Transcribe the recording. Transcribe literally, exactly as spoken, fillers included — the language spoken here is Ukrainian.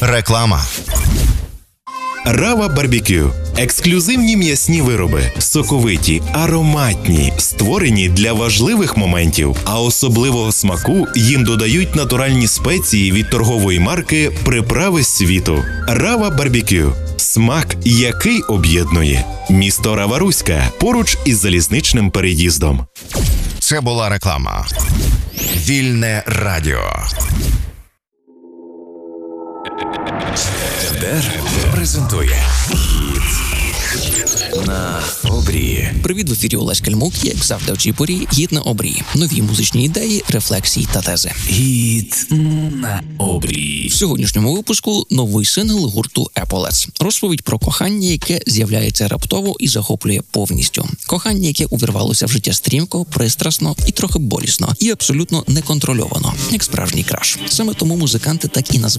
Реклама. Рава Барбекю. Ексклюзивні м'ясні вироби, соковиті, ароматні, створені для важливих моментів, а особливого смаку їм додають натуральні спеції від торгової марки «Приправи світу». Рава Барбекю. Смак, який об'єднує. Місто Рава-Руська, поруч із залізничним переїздом. Це була реклама. Вільне радіо. ТЕДР презентує на обрії. Привіт, в ефірі Олесь Кальмук, як завжди в цій порі, гід на обрії. Нові музичні ідеї, рефлексії та тези. Гід на обрії. В сьогоднішньому випуску новий сингл гурту Еполец. Розповідь про кохання, яке з'являється раптово і захоплює повністю. Кохання, яке увірвалося в життя стрімко, пристрасно і трохи болісно. І абсолютно неконтрольовано, як справжній краш. Саме тому музиканти так і назвали